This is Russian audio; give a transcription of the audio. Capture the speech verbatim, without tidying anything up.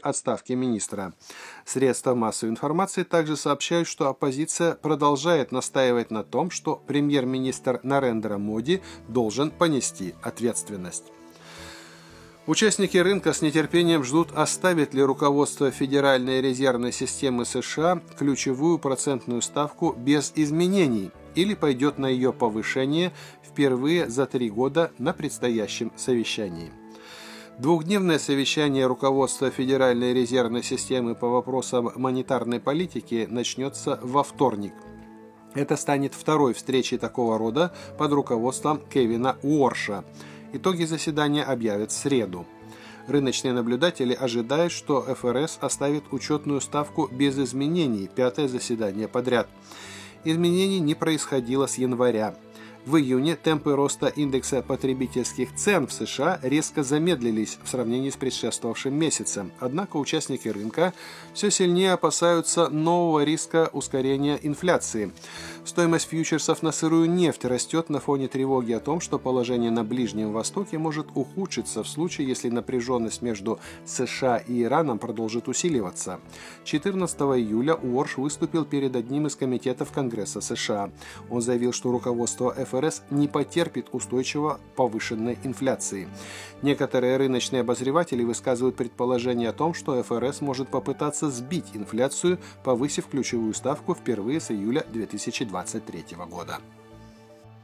отставки министра. Средства массовой информации также сообщают, что оппозиция продолжает настаивать на том, что премьер-министр Нарендра Моди должен понести ответственность. Участники рынка с нетерпением ждут, оставит ли руководство Федеральной резервной системы США ключевую процентную ставку без изменений или пойдет на ее повышение впервые за три года на предстоящем совещании. Двухдневное совещание руководства Федеральной резервной системы по вопросам монетарной политики начнется во вторник. Это станет второй встречей такого рода под руководством Кевина Уорша. Итоги заседания объявят в среду. Рыночные наблюдатели ожидают, что эф эр эс оставит учетную ставку без изменений пятое заседание подряд. Изменений не происходило с января. В июне темпы роста индекса потребительских цен в США резко замедлились в сравнении с предшествовавшим месяцем. Однако участники рынка все сильнее опасаются нового риска ускорения инфляции. Стоимость фьючерсов на сырую нефть растет на фоне тревоги о том, что положение на Ближнем Востоке может ухудшиться в случае, если напряженность между США и Ираном продолжит усиливаться. четырнадцатого июля Уорш выступил перед одним из комитетов Конгресса США. Он заявил, что руководство эф эр эс не потерпит устойчиво повышенной инфляции. Некоторые рыночные обозреватели высказывают предположение о том, что эф эр эс может попытаться сбить инфляцию, повысив ключевую ставку впервые с июля две тысячи двадцать третьего года.